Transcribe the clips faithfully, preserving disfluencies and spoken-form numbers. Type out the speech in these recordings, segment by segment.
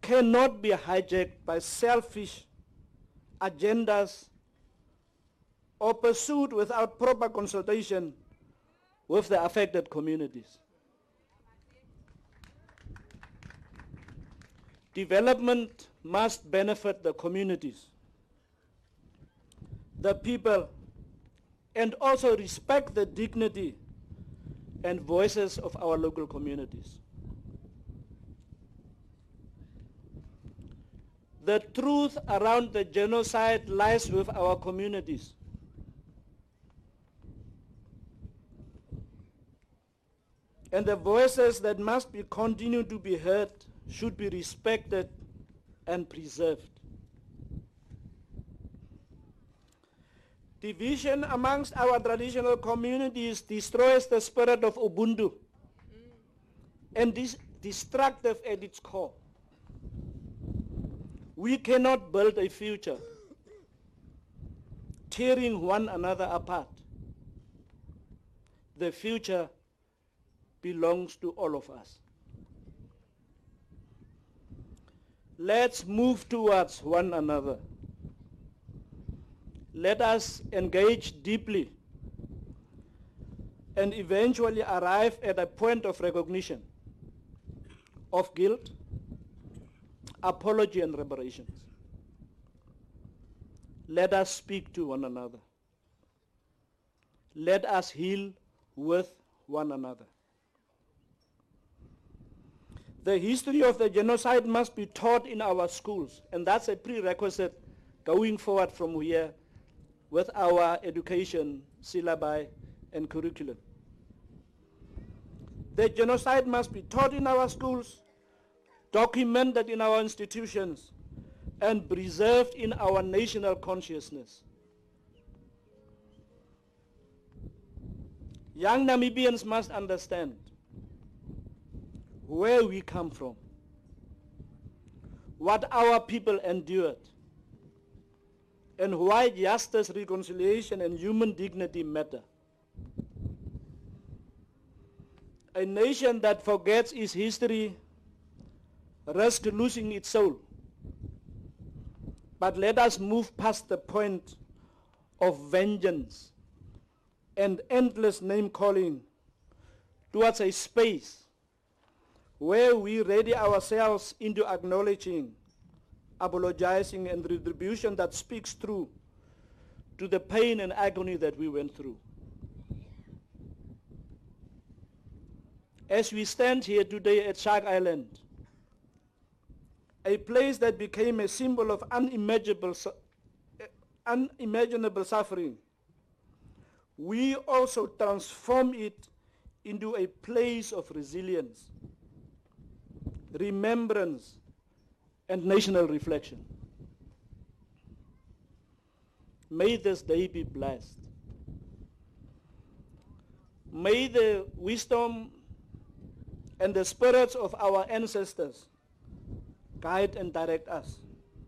cannot be hijacked by selfish agendas or pursued without proper consultation with the affected communities. Development must benefit the communities, the people, and also respect the dignity and voices of our local communities. The truth around the genocide lies with our communities. And the voices that must be continued to be heard should be respected and preserved. Division amongst our traditional communities destroys the spirit of Ubuntu and is destructive at its core. We cannot build a future tearing one another apart. The future belongs to all of us. Let's move towards one another. Let us engage deeply and eventually arrive at a point of recognition, of guilt, apology, and reparations. Let us speak to one another. Let us heal with one another. The history of the genocide must be taught in our schools, and that's a prerequisite going forward from here with our education, syllabi, and curriculum. The genocide must be taught in our schools, documented in our institutions, and preserved in our national consciousness. Young Namibians must understand where we come from, what our people endured, and why justice, reconciliation, and human dignity matter. A nation that forgets its history risks losing its soul. But let us move past the point of vengeance and endless name-calling towards a space where we ready ourselves into acknowledging, apologizing, and retribution that speaks true to the pain and agony that we went through. As we stand here today at Shark Island, a place that became a symbol of unimaginable, su unimaginable suffering, we also transform it into a place of resilience, remembrance, and national reflection. May this day be blessed. May the wisdom and the spirits of our ancestors guide and direct us.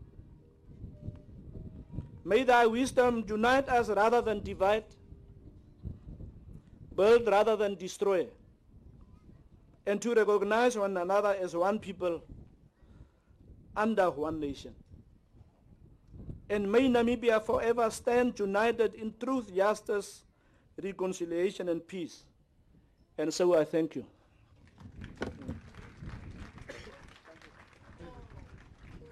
May thy wisdom unite us rather than divide, build rather than destroy, and to recognize one another as one people under one nation. And may Namibia forever stand united in truth, justice, reconciliation, and peace. And so I thank you.